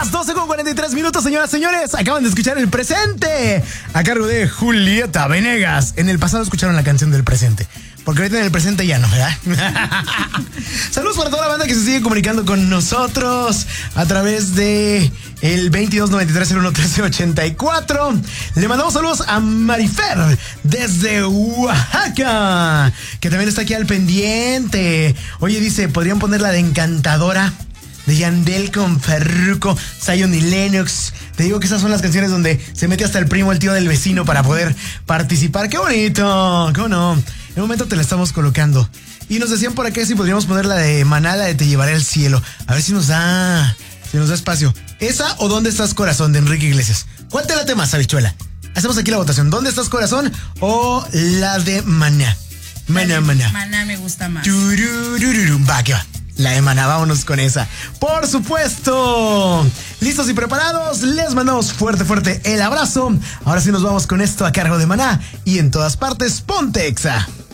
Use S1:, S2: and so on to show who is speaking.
S1: Las 12:43, señoras y señores. Acaban de escuchar El Presente a cargo de Julieta Venegas. En el pasado escucharon la canción del presente, porque ahorita en el presente ya no, ¿verdad? Saludos para toda la banda que se sigue comunicando con nosotros a través de el 2293-011384. Le mandamos saludos a Marifer desde Oaxaca, que también está aquí al pendiente. Oye, dice, ¿podrían poner la de Encantadora de Yandel con Farruko, Zion y Lennox? Te digo que esas son las canciones donde se mete hasta el primo, el tío del vecino para poder participar. ¡Qué bonito! ¿Cómo no? En un momento te la estamos colocando. Y nos decían por acá si podríamos poner la de Maná, la de Te Llevaré al Cielo. A ver si nos da espacio. ¿Esa o ¿Dónde estás, corazón? De Enrique Iglesias. ¿Cuál te late más, habichuela? Hacemos aquí la votación. ¿Dónde estás, corazón? O la de Maná. Maná.
S2: Maná me gusta más.
S1: Va, que va. La de Maná, vámonos con esa. Por supuesto. ¿Listos y preparados? Les mandamos fuerte el abrazo. Ahora sí nos vamos con esto a cargo de Maná. Y en todas partes, ponte Exa.